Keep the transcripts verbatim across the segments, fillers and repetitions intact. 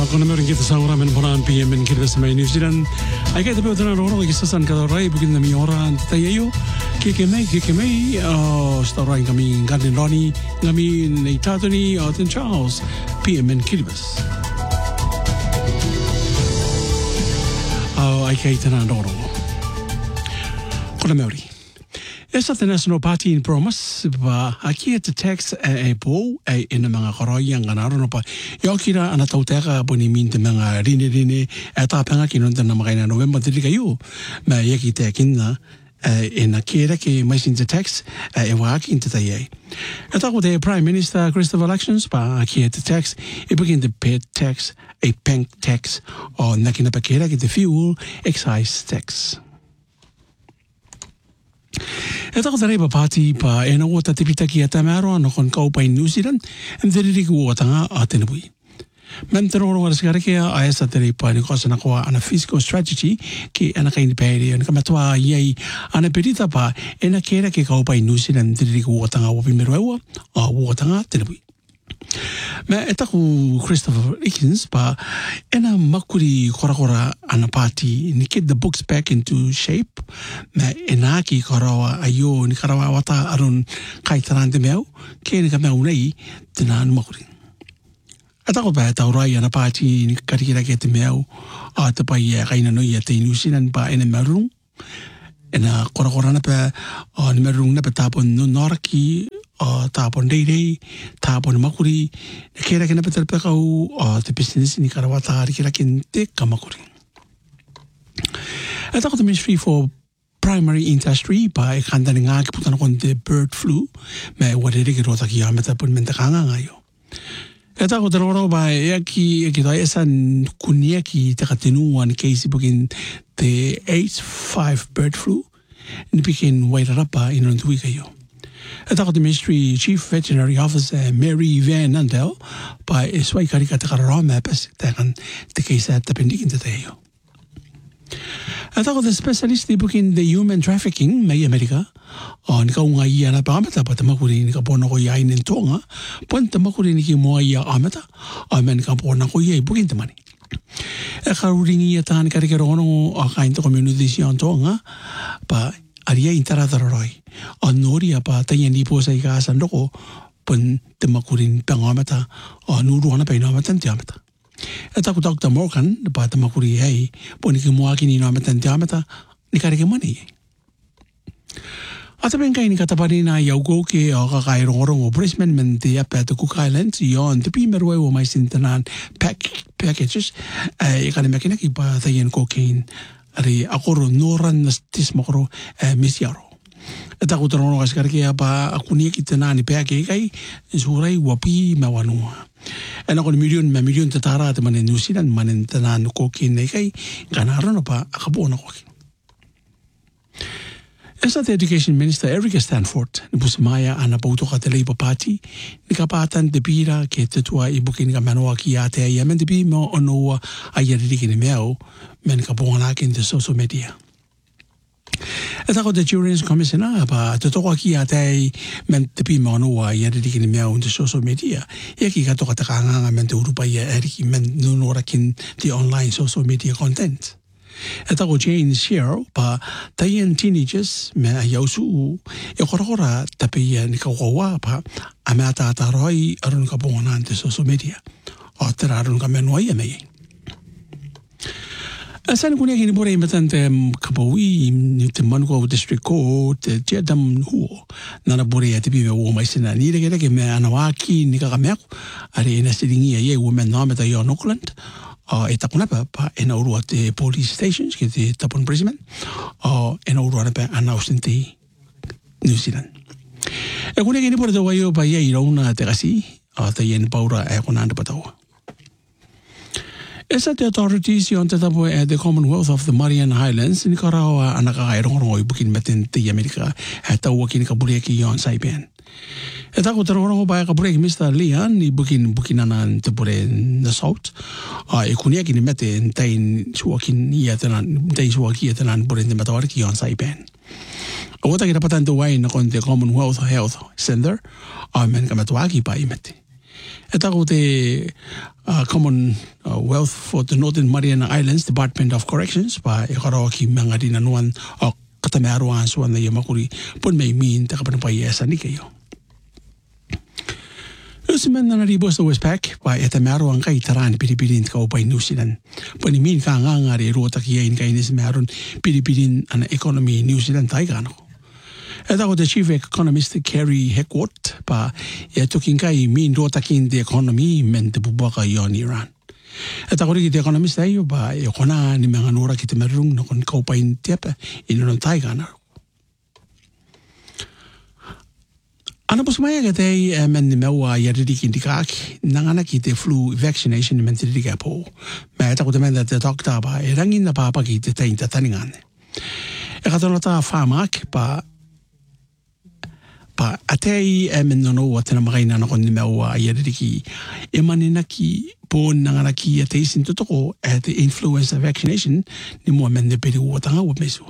Kona meron kita sa ora men bonan P M in kita sa New Zealand. Ay kaya tabi otan ora lagi sasan kada rai bugin na mi ora tayo. Kike mai kike mai uh story kami Garden Ronnie kami ni Tatoni Arthur Charles P M in Kiribas. Oh ay kaya tanan ora. Kona meron. Esa the National Party in Promise ba aki at text e po ay ina mga koroyang ganaro pa yokira ana tauteka boni min te mga rini rini eta panga kinonta na mga na November dili kayo ma yaki te kinna ina kera ke mais in the text e waki in te ye eta ko the Prime Minister Christopher Elections ba aki at text e begin the pay tax a bank tax o nakina pa kera ke the fuel excise tax. E tako tareba party pa e na wota tipitaki ata maro ano kon kaupa in New Zealand and diriri ko wota nga atenabui. Mentero ro waras kareke a esa tareba ni kosa na koa ana fiscal strategy ki ana ka independent ana kamatua yei ana perita pa e na kera ke kaupa in New Zealand diriri ko wota nga wapi meroewa a wota nga atenabui. Ma e taku Christopher Eakins pa ena makuri kora kora ana party ni get the books back into shape ma ena ki karawa ayo ni karawa wata arun kai tarante meu ke ni kameu nei tenan makuri atako pa ta urai ana party ni karikira ke te meu a te pa ia kaina no ia te New Zealand pa ena marung ena kora kora na pa ni marung na pa tapon no noraki o tapon dei dei tapon makuri ne kera kena peter pekau o te business ni karawata ari kera kente kamakuri ata ko the Ministry for Primary Industry pa e kanda ni nga ki putana kon the bird flu me wadere ki rota ki ameta pun menta kanga ngayo ata ko the roro ba e ki e ki dai esan kunia ki te katenu an case bugin the H five bird flu ni pikin wairarapa inon tuwi kayo. Ata ko the Ministry Chief Veterinary Officer Mary Van Andel pa isway karika te karara mapas tekan te kaisa te pendikin te teyo. Ata ko the specialist di bukin the human trafficking may America o ni ka unga iya na pamata pa tamakuri ni ka pono ko iya inin tonga pon tamakuri ni ki mua iya amata o men ka pono ko iya bukin te mani. E ka uringi iya tahan karika rono o kain to community siya tonga pa aria intarataroi o noria pa tanya ni po sa ikasan loko pun temakurin pengamata o nuru ana pengamata tiamata eta ko Doctor Morgan pa temakuri hei pun ki muaki ni namata tiamata ni kare ke mani ata ben kai ni katapani na yaugo ke o ka kai rorong o Brisbane men te apa te Cook Islands yon te pimerwe o mai sintanan pack packages e ka ni makina ki pa tayen cocaine ari akoro noran nastis makoro misiaro. Eta ko trono kaskar ke apa akuni ki tena ni pea ke kai surai wapi mawanua. Ena ko million ma million tatara te manen New Zealand manen tena no koki nei kai ganaro no pa akabo no koki. Esa the Education Minister Erica Stanford ni pusmaya ana pauto ka te Labour Party ni kapatan te pira ke te tua i bukin ka manoa ki ate ai men te pi mo ono ai ri ki ni meo men ka bona ki te social media. Eta ko the Children's Commissioner pa te toko ki ate men te pi mo ono ai ri ki ni meo te social media. Ia ki ka toka te kanga men te urupa ia eri ki men no ora kin the online social media content. Eta ko Jane Shearer pa tayen teenagers me ayausu e korora tapi ni ka wa pa amata taroi arun ka bona ante social media o terarun ka menoi me asan kunia kini bore matante kapawi ni te Manukau District Court te jadam huo nana bore ati bi wo mai sina ni de ke me anawaki ni ka kameku ari ina sidingi ye women na meta yo Auckland o e tapuna pa e na urua te police stations ki te tapun Brisbane o e na urua pa ana ausente New Zealand. E kune kini pora te waio pa ia i rauna te kasi o te ien paura e kona anda pataua. Esa te authorities yon te tapo e the Commonwealth of the Marian Highlands ni ka rawa anaka kai rongo i bukin matin te Amerika e taua kini ka bureki yon Saipan. E tako te rongo ba ka bureki Mister Leon ni bukin bukinanan te pure na salt a e kunia kini mete tain suakin ia tenan tain suaki ia tenan pure te matawar ki yon Saipan. O wata ki rapatan te wai na kon te Commonwealth Health Center a men ka matawaki pa i mete. E tako te uh, Commonwealth for the Northern Mariana Islands Department of Corrections pa e karawa ki mga dinanuan o katamearuan suan na yamakuri pun may min ta kapan pa yesa ni kayo. Usiman na naribo sa Westpac pa etamearuan kay taran Pilipinin ka upay New Zealand. Panimin ka nga nga ri rota kiyain kay nis meron Pilipinin an economy New Zealand tayo ka no. Eda ko the chief economist Kerry Heckworth pa e tuking kay min rota kin the economy men te bubaka yon Iran. Eda ko rin the economist ayo ba e kona ni mga nura kita merung na kon kaupain tiapa ino ng tayo na. Ano po sumaya katay men ni mewa yaridikin di kak nangana kite flu vaccination men tidika po. Ma eda ko temen da doctor ba e rangin na papa kite tayo tataningan. E katolata famak pa pa atei e mennono wate na makaina na kon ni mewa yadiki e manina ki po nangana ki atei sintotoko at the influenza vaccination ni mo men de peri wata nga wamesu.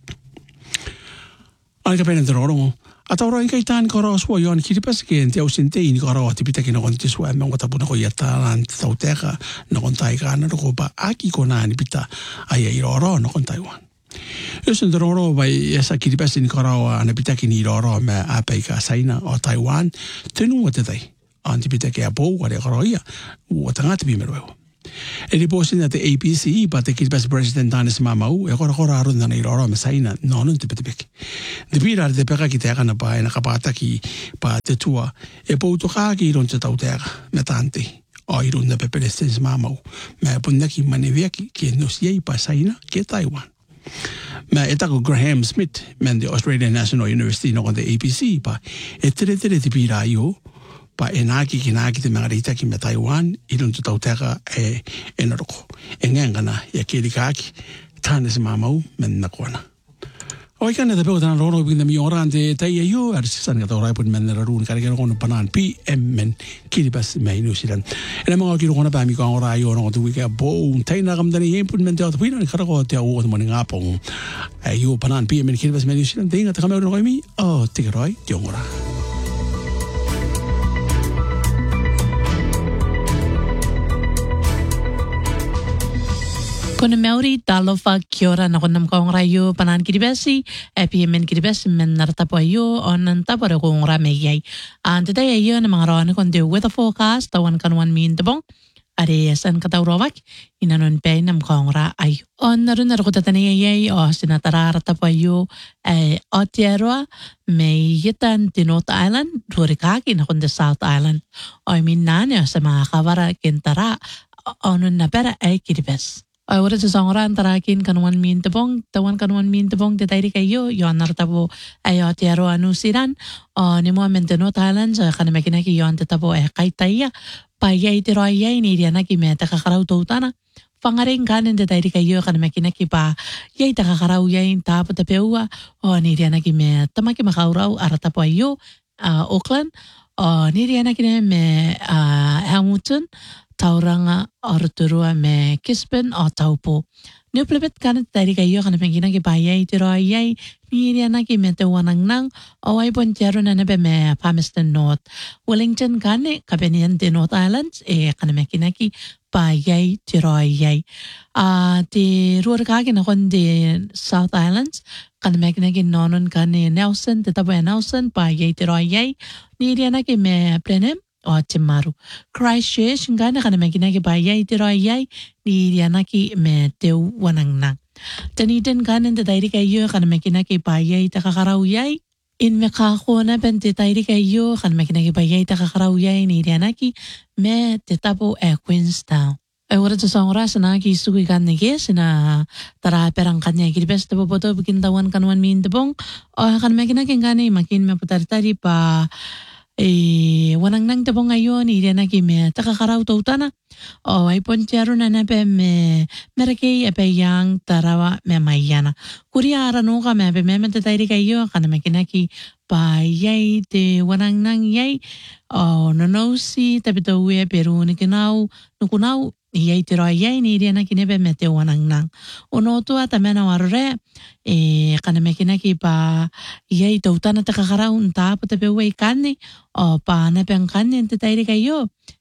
Ay ka pena dororo atawro in kay tan ko ros wo yon kiripas ke ente ausente in ko ro tipita ki no kon tiswa men wata puna ko yataran tauteka no kon tai kana ko ba aki ko na ni pita ay iro no kon Taiwan. Jos en dororo vai esa kiripes in karawa ana pitaki ni roro me apai ka saina o Taiwan tenu wate dai anti pitaki apo wale karaia watanga tibi merwe e riposin at the A P C but the kiripes president Danis Mamau e kora kora arun na roro me saina nonon tipitipik de pira de peka ki teka na pa na kapata ki pa te tua e po to ka ki ron te tau teka me tante o irun na peperestes Mamau me punaki maneveki ki nos yei pa saina ke Taiwan. Ma etako Graham Smith men the Australian National University no kon the A P C pa e tere tere te pira io pa enaki kinaki te marita ki me Taiwan ilun tu tauteka e enaroko e ngangana ya kilikaki tanes mamau men nakona. Oi kana te peo tana roro binda mi orante tai io arsisan ka torai pun men rarun kare kare kono panan P M men kiribas me New Zealand. Ena mga kiro kona pa mi ko ora io no tu wika bo tai na kam dani pun men te o pina kara ko te o mo nga pong io panan P M men kiribas me New Zealand tinga te kamero ko mi o tigroi te ora. Kona Maori talofa kia ora na kona mkaong rayo panan kiribasi e pimen kiribasi men nartapo ayo o nantapore kong rame yay. An today ayo na mga rawan kon the weather forecast tawan kanwan min tabong are san katawrawak inanon pe na mkaong ra ayo. On narun narko tatani yay o sinatara tapo ayo e o tierra may yitan North Island durikaki na kon the South Island. O min nane sa mga kawara kintara onon na pera ay kiribas. Ay wala sa sangran tarakin kanuan min tabong tawan kanuan min tabong detayri kayo yon nartabo ayo tiaro anusiran o ni mo menteno Thailand sa kanamekina ki yon tatabo eh kay taya payay tiro ayay ni diana ki meta kakaraw tautana pangaring kanin detayri kayo kanamekina ki pa yay takakaraw yay tapo tapewa o ni diana ki meta maki makauraw aratapo ayo Auckland o ni diana ki me Hamilton tauranga orturua me Gisborne o taupo. Niyo plebet kanan tari kayo kana pengina ki bayay tiro ayay niya na ki mete wanang nang o ay pontiero na nabe me Palmerston North. Wellington kane kapenian de North Islands e kana mekina ki bayay tiro ayay. Uh, di ruar kaki na kon de South Islands kana mekina ki nonon kane Nelson de tabo Nelson bayay tiro ayay niya na ki me Brenham o Timaru. Christchurch nga na kanamang kinaki bayay tiro ayay ni Rianaki me teu wanang nang. Taniten kanan tatayri kayo kanamang kinaki bayay takakaraw yay. In me kako na ben tatayri kayo kanamang kinaki bayay takakaraw yay ni Rianaki me tetapo e Queenstown. Ay wala sa oras na kisuki kan nige sina tara perang kanya kiribes tabo boto bikintawan kanwan min tabong o kanamang kinaki ngani makin me putaritari pa eh wanang nang tabong ngayon iri na kime takakaraw tautana o ay pontiaro na nape me merakay ape yang tarawa me mayana kuria arano ka me ape me mentatayri kayo kana me kinaki pa yay te wanang nang yay o nonosi tapito uwe pero nikinaw nukunaw yay tiro yay ni iri na kinebe me te wanang nang uno tu atamena warre e kana me kinaki pa yay tautana takakaraw unta po tape uwe kani o pa napeng kani tatayri kayo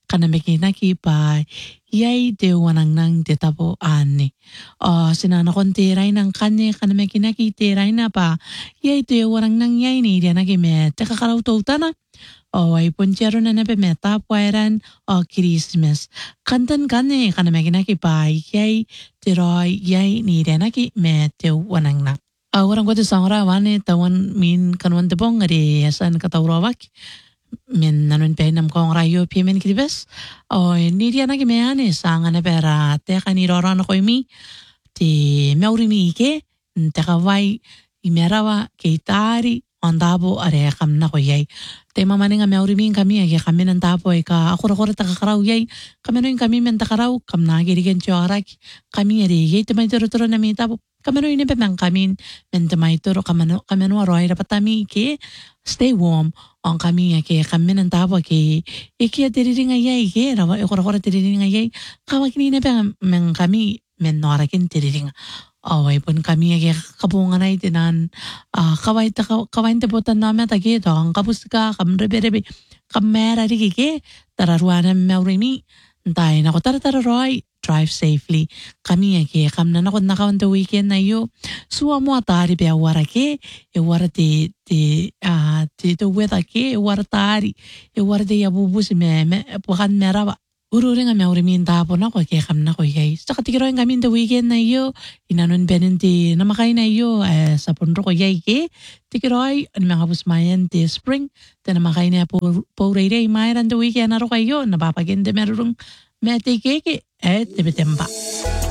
kanamikinaki pa yay te wanang nang te tapo ani. O sinana kon tiray ng kanya kanamikinaki tiray na pa yay te wanang nang yay ni dia naki me te kakaraw to tana. O ay punchero na nape me tapo ayran o Christmas. Kantan kanya kanamikinaki pa yay te roy yay ni dia naki me te wanang nang. Uh, orang ko te sangra wane tawan min kanwan te bong ari asan katawrawak min nanun pe nam kong rayo pi min kribes o ni dia nagi me ane sanga na pera te ka ni roro na ko mi ti meuri mi ke te ka vai i merawa ke tari ondabo are kam na ko yai te mama nga meuri mi kami age kami nan tapo e ka akura kura ta kakaraw yai kami no kami men takaraw kam na giri gen chorak kami ere yai te mai toro toro na mi tapo kamano ini pemang kami mentemai toro kamano kamano aroi rapatami ke stay warm on kami ya ke kami nantabo ke iki tiriringa yai ke rawa ekor ekor tiriringa yai kawakini ne pemang kami menorakin tiriringa awai pun kami ya ke kabungan ay tinan kawai ta kawai ta botan nama ta ke dong kapuska kam rebe rebe kamera ri ke tararuana meurimi dai na ko tara roi drive safely. Kami ake kam na nakot nakawan the weekend na yo. Suwa mo atari be awara ke e wara te te ah te te weather ke e wara tari e wara te yabubu si me me pukan merawa. Ururi nga me uri min tapo na ko ke kam na ko yay. Sa katikiroin kami the weekend na yo inanon benenti na makay na yo eh, sa punro ko yay ke tikiroy ang mga busmayan te spring te na makay na po po rede mayran the weekend na ro kayo napapagende merong mete keke eh tibetemba.